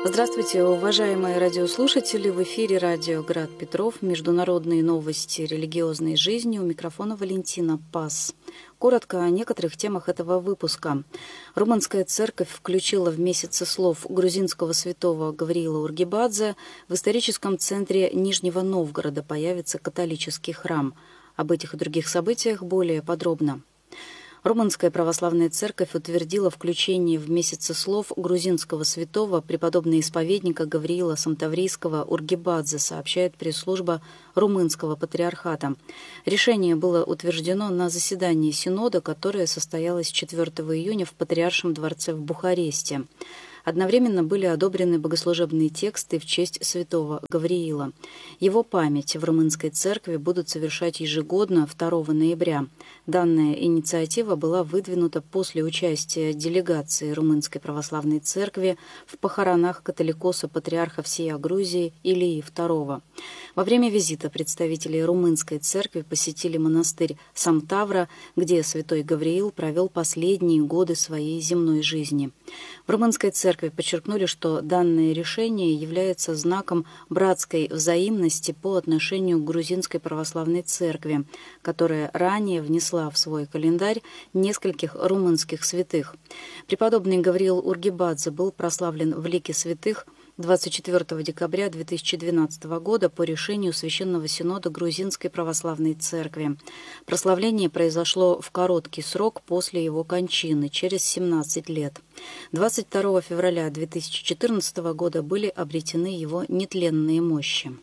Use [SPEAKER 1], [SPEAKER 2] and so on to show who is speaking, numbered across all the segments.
[SPEAKER 1] Здравствуйте, уважаемые радиослушатели! В эфире радио «Град Петров», международные новости религиозной жизни. У микрофона Валентина Пас. Коротко о некоторых темах этого выпуска. Румынская церковь включила в месяцы слов грузинского святого Гавриила Ургибадзе. В историческом центре Нижнего Новгорода появится католический храм. Об этих и других событиях более подробно. Румынская православная церковь утвердила включение в месяцы слов грузинского святого преподобного исповедника Гавриила Самтаврийского Ургибадзе, сообщает пресс-служба Румынского патриархата. Решение было утверждено на заседании Синода, которое состоялось 4 июня в Патриаршем дворце в Бухаресте. Одновременно были одобрены богослужебные тексты в честь святого Гавриила. Его память в румынской церкви будут совершать ежегодно 2 ноября. Данная инициатива была выдвинута после участия делегации Румынской православной церкви в похоронах католикоса-патриарха всея Грузии Илии II. Во время визита представители румынской церкви посетили монастырь Самтавра, где святой Гавриил провел последние годы своей земной жизни. В румынской церкви подчеркнули, что данное решение является знаком братской взаимности по отношению к грузинской православной церкви, которая ранее внесла в свой календарь нескольких румынских святых. Преподобный Гавриил Ургибадзе был прославлен в лике святых 24 декабря 2012 года по решению Священного Синода Грузинской Православной Церкви. Прославление произошло в короткий срок после его кончины, через 17 лет. 22 февраля 2014 года были обретены его нетленные мощи.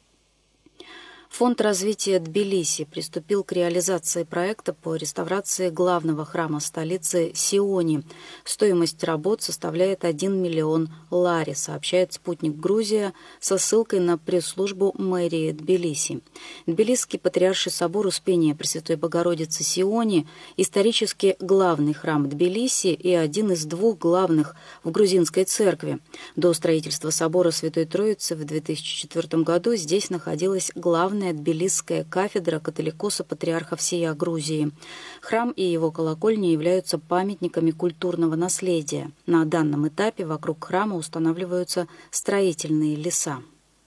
[SPEAKER 1] Фонд развития Тбилиси приступил к реализации проекта по реставрации главного храма столицы Сиони. Стоимость работ составляет 1 миллион лари, сообщает «Спутник Грузия» со ссылкой на пресс-службу мэрии Тбилиси. Тбилисский патриарший собор Успения Пресвятой Богородицы Сиони – исторически главный храм Тбилиси и один из двух главных в грузинской церкви. До строительства собора Святой Троицы в 2004 году здесь находилась главная Тбилисская кафедра католикоса-патриарха всея Грузии. Храм и его колокольня являются памятниками культурного наследия. На данном этапе вокруг храма устанавливаются строительные леса.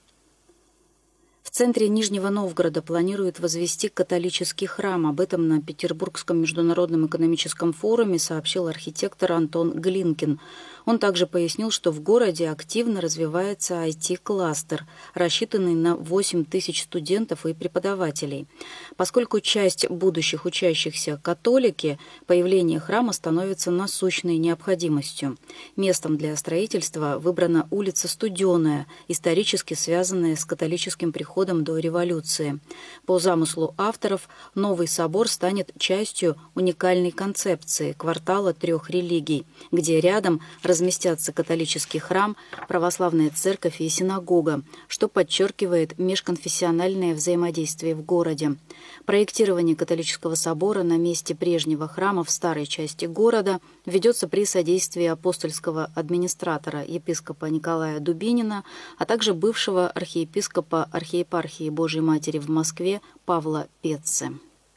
[SPEAKER 1] В центре Нижнего Новгорода планируют возвести католический храм. Об этом на Петербургском международном экономическом форуме сообщил архитектор Антон Глинкин. Он также пояснил, что в городе активно развивается IT-кластер, рассчитанный на 8 тысяч студентов и преподавателей. Поскольку часть будущих учащихся католики, появление храма становится насущной необходимостью. Местом для строительства выбрана улица Студеная, исторически связанная с католическим приходом до революции. По замыслу авторов, новый собор станет частью уникальной концепции квартала 3 религий, где рядом разместятся католический храм, православная церковь и синагога, что подчеркивает межконфессиональное взаимодействие в городе. Проектирование католического собора на месте прежнего храма в старой части города ведется при содействии апостольского администратора епископа Николая Дубинина, а также бывшего архиепископа архиепархии Божьей Матери в Москве Павла Петце.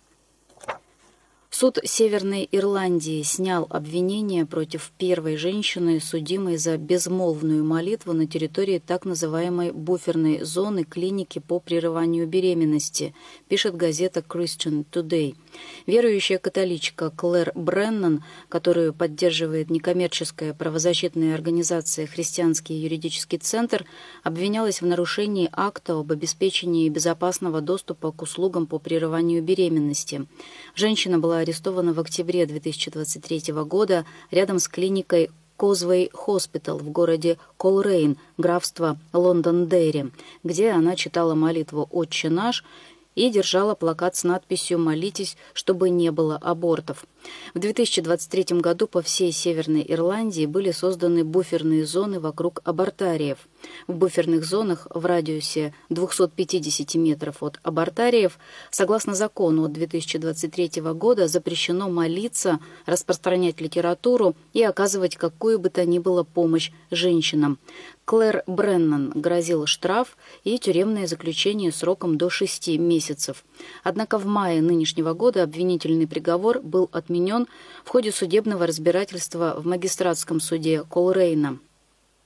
[SPEAKER 1] Суд Северной Ирландии снял обвинение против первой женщины, судимой за безмолвную молитву на территории так называемой буферной зоны клиники по прерыванию беременности, пишет газета Christian Today. Верующая католичка Клэр Бреннан, которую поддерживает некоммерческая правозащитная организация «Христианский юридический центр», обвинялась в нарушении акта об обеспечении безопасного доступа к услугам по прерыванию беременности. Женщина была арестована в октябре 2023 года рядом с клиникой Causeway Hospital в городе Колрейн, графство Лондон-Дерри, где она читала молитву «Отче наш» и держала плакат с надписью «Молитесь, чтобы не было абортов». В 2023 году по всей Северной Ирландии были созданы буферные зоны вокруг абортариев. В буферных зонах в радиусе 250 метров от абортариев, согласно закону от 2023 года, запрещено молиться, распространять литературу и оказывать какую бы то ни было помощь женщинам. Клэр Бреннан грозил штраф и тюремное заключение сроком до 6 месяцев. Однако в мае нынешнего года обвинительный приговор был отменен в ходе судебного разбирательства в магистратском суде Колрейна.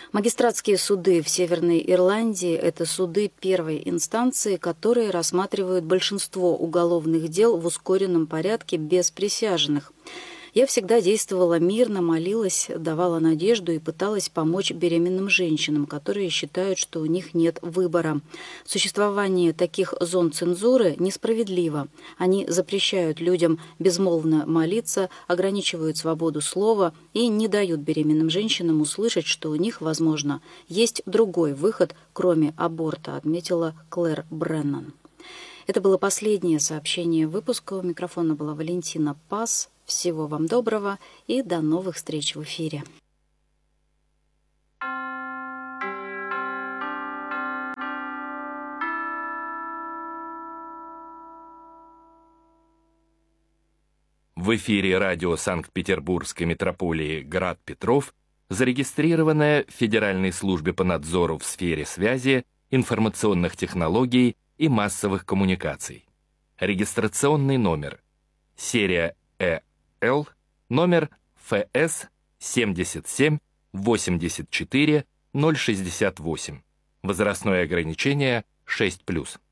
[SPEAKER 1] Магистратские суды в Северной Ирландии – это суды первой инстанции, которые рассматривают большинство уголовных дел в ускоренном порядке без присяжных. Я всегда действовала мирно, молилась, давала надежду и пыталась помочь беременным женщинам, которые считают, что у них нет выбора. Существование таких зон цензуры несправедливо. Они запрещают людям безмолвно молиться, ограничивают свободу слова и не дают беременным женщинам услышать, что у них, возможно, есть другой выход, кроме аборта, отметила Клэр Бреннан. Это было последнее сообщение выпуска. У микрофона была Валентина Пас. Всего вам доброго и до новых встреч в эфире.
[SPEAKER 2] В эфире радио Санкт-Петербургской метрополии «Град Петров», зарегистрированное в Федеральной службе по надзору в сфере связи, информационных технологий и массовых коммуникаций. Регистрационный номер. Серия Л, номер ФС 77 84 068. Возрастное ограничение 6+.